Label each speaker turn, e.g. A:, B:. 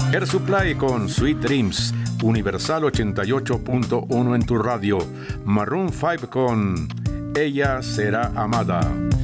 A: Air Supply con Sweet Dreams, Universal 88.1 en tu radio, Maroon 5 con Ella será amada.